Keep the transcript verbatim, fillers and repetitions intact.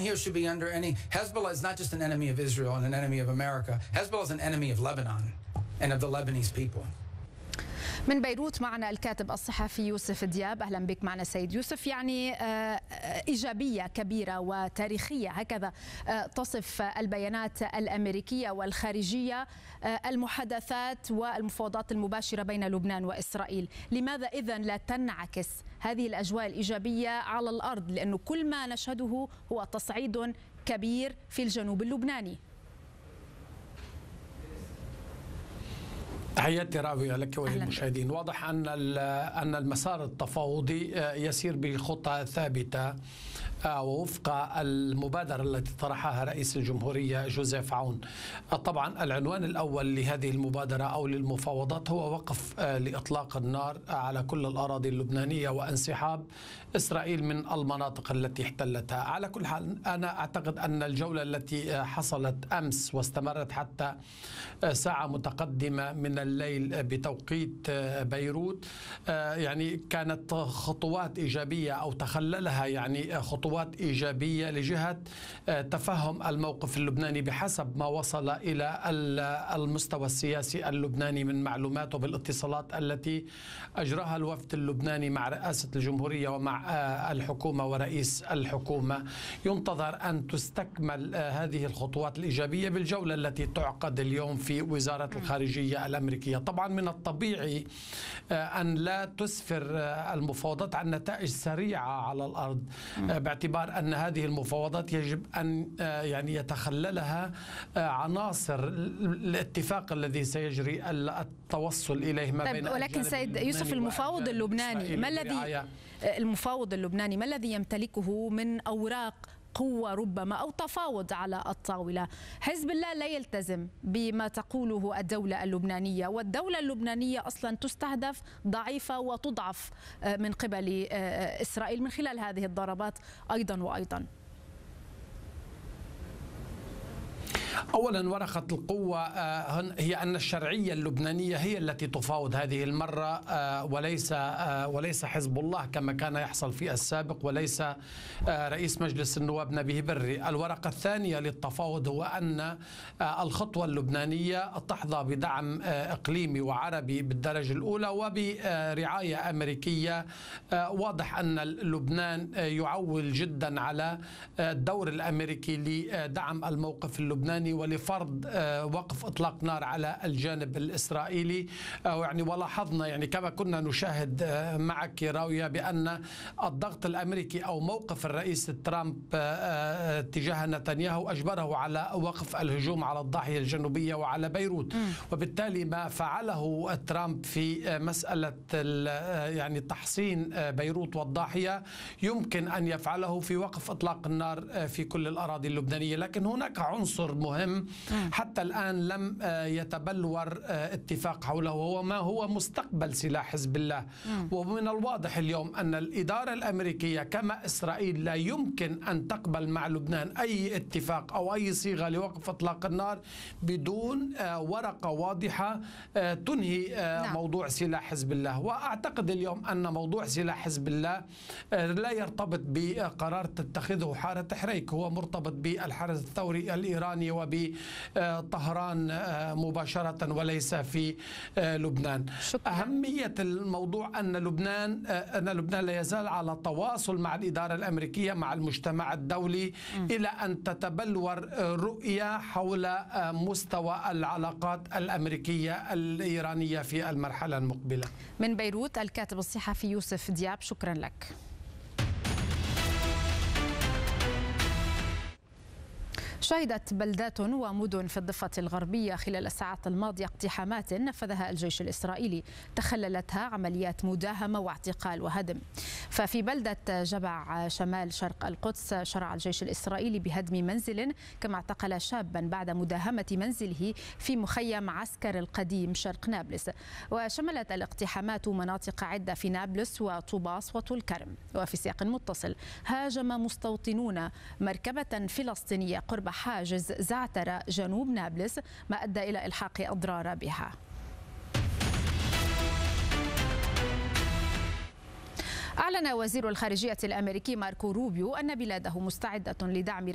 here should be under any. Hezbollah is not just an enemy of Israel and an enemy of America. Hezbollah is an enemy of Lebanon and of the Lebanese people. من بيروت معنا الكاتب الصحفي يوسف دياب. أهلا بك معنا سيد يوسف. يعني إيجابية كبيرة وتاريخية هكذا تصف البيانات الأمريكية والخارجية المحادثات والمفاوضات المباشرة بين لبنان وإسرائيل. لماذا إذن لا تنعكس هذه الأجواء الإيجابية على الأرض؟ لأنه كل ما نشهده هو تصعيد كبير في الجنوب اللبناني. تحياتي راوية لك وللمشاهدين. واضح أن أن المسار التفاوضي يسير بخطى ثابتة ووفق المبادرة التي طرحها رئيس الجمهورية جوزيف عون. طبعا العنوان الأول لهذه المبادرة أو للمفاوضات هو وقف لإطلاق النار على كل الأراضي اللبنانية وانسحاب إسرائيل من المناطق التي احتلتها. على كل حال أنا أعتقد أن الجولة التي حصلت أمس واستمرت حتى ساعة متقدمة من الليل بتوقيت بيروت يعني كانت خطوات إيجابية أو تخللها يعني خطوات إيجابية لجهة تفهم الموقف اللبناني بحسب ما وصل إلى المستوى السياسي اللبناني من معلومات وبالاتصالات التي أجراها الوفد اللبناني مع رئاسة الجمهورية ومع الحكومة ورئيس الحكومة. ينتظر أن تستكمل هذه الخطوات الإيجابية بالجولة التي تعقد اليوم في وزارة الخارجية الأمريكية. طبعا من الطبيعي أن لا تسفر المفاوضات عن نتائج سريعة على الأرض باعتبار أن هذه المفاوضات يجب أن يعني يتخللها عناصر الاتفاق الذي سيجري التوصل إليه ما بين. ولكن سيد يوسف المفاوض اللبناني ما الذي المفاوض اللبناني ما الذي يمتلكه من أوراق قوة ربما أو تفاوض على الطاولة؟ حزب الله لا يلتزم بما تقوله الدولة اللبنانية، والدولة اللبنانية أصلا تستهدف ضعيفة وتضعف من قبل إسرائيل من خلال هذه الضربات أيضا وأيضا. أولا ورقة القوة هي أن الشرعية اللبنانية هي التي تفاوض هذه المرة وليس وليس حزب الله كما كان يحصل في السابق، وليس رئيس مجلس النواب نبيه بري. الورقة الثانية للتفاوض هو أن الخطوة اللبنانية تحظى بدعم إقليمي وعربي بالدرجة الأولى وبرعاية أمريكية. واضح أن لبنان يعول جدا على الدور الأمريكي لدعم الموقف اللبناني ولفرض وقف إطلاق نار على الجانب الإسرائيلي. يعني ولاحظنا يعني كما كنا نشاهد معك راوية بأن الضغط الأمريكي أو موقف الرئيس ترامب تجاه نتنياهو أجبره على وقف الهجوم على الضاحية الجنوبية وعلى بيروت، وبالتالي ما فعله ترامب في مسألة يعني تحصين بيروت والضاحية يمكن أن يفعله في وقف إطلاق النار في كل الأراضي اللبنانية. لكن هناك عنصر مهم حتى الآن لم يتبلور اتفاق حوله وهو ما هو مستقبل سلاح حزب الله. ومن الواضح اليوم أن الإدارة الأمريكية كما إسرائيل لا يمكن أن تقبل مع لبنان أي اتفاق أو أي صيغة لوقف إطلاق النار بدون ورقة واضحة تنهي موضوع سلاح حزب الله. وأعتقد اليوم أن موضوع سلاح حزب الله لا يرتبط بقرار تتخذه حارة حريك، هو مرتبط بالحرس الثوري الإيراني وبطهران مباشرة وليس في لبنان. شكرا. أهمية الموضوع أن لبنان أن لبنان لا يزال على تواصل مع الإدارة الأمريكية مع المجتمع الدولي م. إلى أن تتبلور رؤية حول مستوى العلاقات الأمريكية الإيرانية في المرحلة المقبلة. من بيروت الكاتب الصحفي يوسف دياب، شكرا لك. شهدت بلدات ومدن في الضفة الغربية خلال الساعات الماضية اقتحامات نفذها الجيش الإسرائيلي تخللتها عمليات مداهمة واعتقال وهدم. ففي بلدة جبع شمال شرق القدس شرع الجيش الإسرائيلي بهدم منزل كما اعتقل شابا بعد مداهمة منزله في مخيم عسكر القديم شرق نابلس. وشملت الاقتحامات مناطق عدة في نابلس وطوباس وطول كرم. وفي سياق متصل هاجم مستوطنون مركبة فلسطينية قرب حاجز زعترة جنوب نابلس ما أدى إلى إلحاق أضرار بها. أعلن وزير الخارجية الأمريكي ماركو روبيو أن بلاده مستعدة لدعم